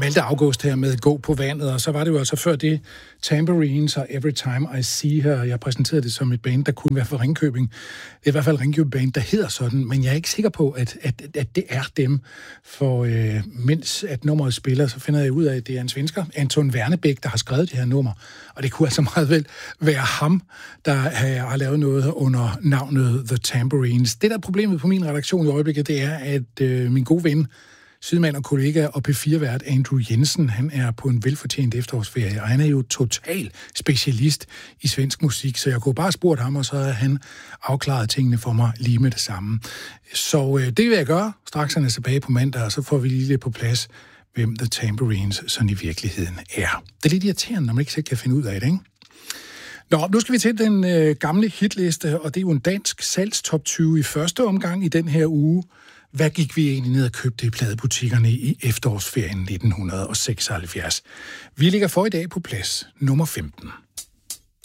Malte August her med Gå på vandet, og så var det jo altså før det Tambourines og Every Time I See Her. Jeg præsenterede det som et band, der kunne være fra Ringkøbing. Det er i hvert fald Ringkøbing band, der hedder sådan, men jeg er ikke sikker på, at det er dem. For mens at nummeret spiller, så finder jeg ud af, at det er en svensker, Anton Wernebæk, der har skrevet det her nummer. Og det kunne altså meget vel være ham, der har lavet noget under navnet The Tambourines. Det, der er problemet på min redaktion i øjeblikket, det er, at min gode ven, sydmand og kollega og P4-vært Andrew Jensen, han er på en velfortjent efterårsferie, og han er jo total specialist i svensk musik, så jeg kunne bare spurgt ham, og så har han afklaret tingene for mig lige med det samme. Så det vil jeg gøre. Straks han er tilbage på mandag, og så får vi lige lidt på plads, hvem The Tambourines sådan i virkeligheden er. Det er lidt irriterende, når man ikke selv kan finde ud af det, ikke? Nå, nu skal vi til den gamle hitliste, og det er jo en dansk salgstop 20 i første omgang i den her uge. Hvad gik vi egentlig ned og købte i pladebutikkerne i efterårsferien 1976? Vi ligger for i dag på plads nummer 15.